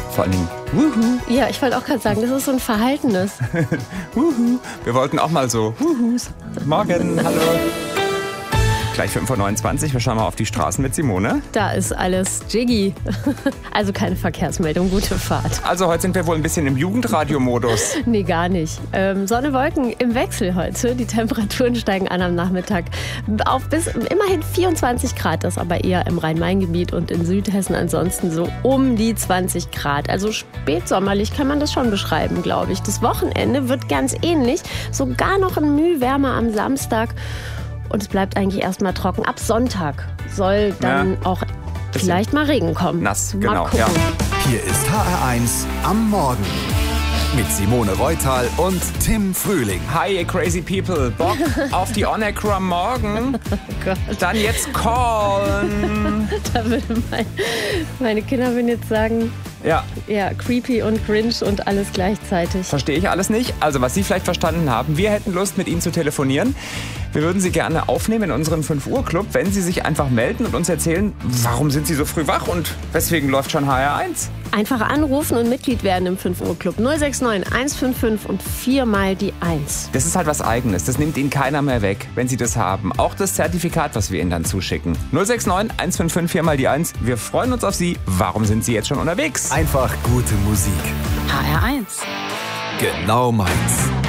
Vor allen Dingen, wuhu. Ja, ich wollte auch gerade sagen, das ist so ein Verhaltenes. Wuhu. Wir wollten auch mal so Wuhus. Morgen, hallo. Gleich 5:29 Uhr, wir schauen mal auf die Straßen mit Simone. Da ist alles jiggy. Also keine Verkehrsmeldung, gute Fahrt. Also heute sind wir wohl ein bisschen im Jugendradio-Modus. Nee, gar nicht. Sonne, Wolken im Wechsel heute. Die Temperaturen steigen an am Nachmittag auf bis immerhin 24 Grad. Das aber eher im Rhein-Main-Gebiet und in Südhessen ansonsten so um die 20 Grad. Also spätsommerlich kann man das schon beschreiben, glaube ich. Das Wochenende wird ganz ähnlich. Sogar noch ein Mühe wärmer am Samstag. Und es bleibt eigentlich erstmal trocken. Ab Sonntag soll dann auch vielleicht mal Regen kommen. Nass, mal genau. gucken. Ja. Hier ist HR1 am Morgen. Mit Simone Reutal und Tim Frühling. Hi, ihr crazy people. Bock auf die On-Air am Morgen? Oh Gott. Dann jetzt callen. Da würde meine Kinder würden jetzt sagen, Ja, ja, creepy und cringe und alles gleichzeitig. verstehe ich alles nicht. Also was Sie vielleicht verstanden haben, wir hätten Lust, mit Ihnen zu telefonieren. Wir würden Sie gerne aufnehmen in unseren 5-Uhr-Club, wenn Sie sich einfach melden und uns erzählen, warum sind Sie so früh wach und weswegen läuft schon HR1? Einfach anrufen und Mitglied werden im 5-Uhr-Club. 069 155 und 4 mal die 1. Das ist halt was Eigenes. Das nimmt Ihnen keiner mehr weg, wenn Sie das haben. Auch das Zertifikat, was wir Ihnen dann zuschicken. 069 155 4 mal die 1. Wir freuen uns auf Sie. Warum sind Sie jetzt schon unterwegs? Einfach gute Musik. HR1. Genau meins.